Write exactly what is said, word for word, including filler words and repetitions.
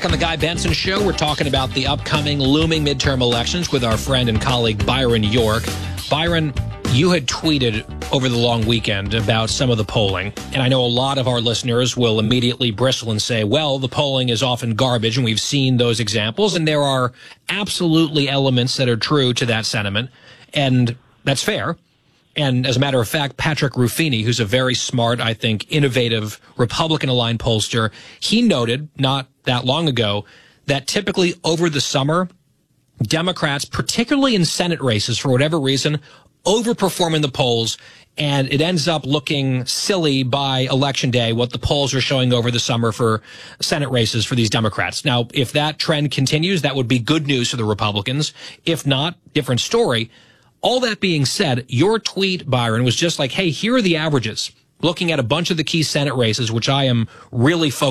Back on the Guy Benson Show, we're talking about the upcoming looming midterm elections with our friend and colleague Byron York. Byron, you had tweeted over the long weekend about some of the polling, and I know a lot of our listeners will immediately bristle and say, well, the polling is often garbage, and we've seen those examples, and there are absolutely elements that are true to that sentiment, and that's fair. And as a matter of fact, Patrick Ruffini, who's a very smart, I think, innovative Republican-aligned pollster, he noted not that long ago that typically over the summer, Democrats, particularly in Senate races, for whatever reason, overperform in the polls, and it ends up looking silly by Election Day, what the polls are showing over the summer for Senate races for these Democrats. Now, if that trend continues, that would be good news for the Republicans. If not, different story. All that being said, your tweet, Byron, was just like, hey, here are the averages. Looking at a bunch of the key Senate races, which I am really focused